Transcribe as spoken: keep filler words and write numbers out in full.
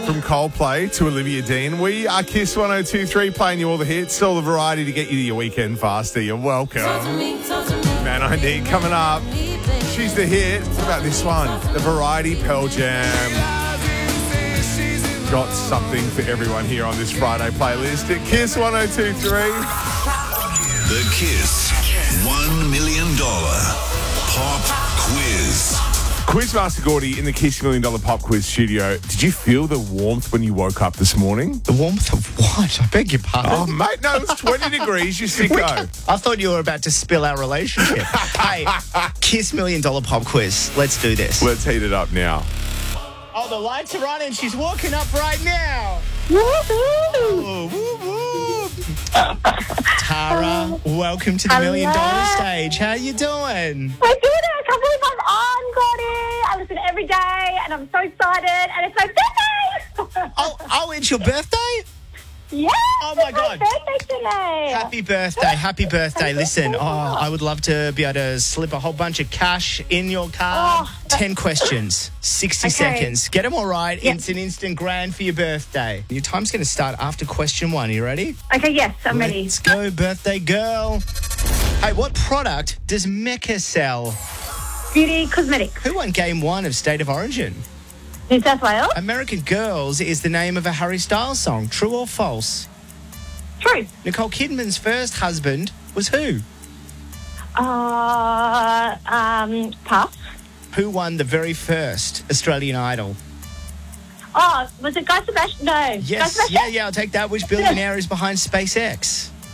From Coldplay to Olivia Dean. We are Kiss one oh two point three, playing you all the hits, all the variety to get you to your weekend faster. You're welcome. Man I Need coming up. She's the hit. What about this one? The Variety Pearl Jam. Got something for everyone here on this Friday playlist at Kiss one oh two point three. The Kiss one million dollars Pop Quiz. Quizmaster Gordy in the Kiss Million Dollar Pop Quiz studio. Did you feel the warmth when you woke up this morning? The warmth of what? I beg your pardon. Oh, mate, no, it's twenty degrees, you sicko. I thought you were about to spill our relationship. Hey, Kiss Million Dollar Pop Quiz. Let's do this. Let's heat it up now. Oh, the lights are on and she's walking up right now. Woohoo! Woo, woo, woo. Tara, welcome to the Hello. Million Dollar Stage. How you doing? I did it! I can't believe I'm on, Gordy! I listen every day and I'm so excited and it's my birthday! Oh, oh, it's your birthday? Yes! Oh, my it's God. birthday today! Happy birthday, happy birthday. Listen, oh, I would love to be able to slip a whole bunch of cash in your card. Oh. ten questions, sixty Okay. seconds. Get them all right. Yep. It's an instant grand for your birthday. Your time's going to start after question one. You ready? Okay, yes, I'm ready. Let's go, birthday girl. Hey, what product does Mecca sell? Beauty Cosmetics. Who won game one of State of Origin? New South Wales? American Girls is the name of a Harry Styles song. True or false? True. Nicole Kidman's first husband was who? Uh, um, pass. Who won the very first Australian Idol? Oh, was it Guy Sebastian? No. Guy Yes, Sebastian? yeah, yeah, I'll take that. Which billionaire is behind SpaceX?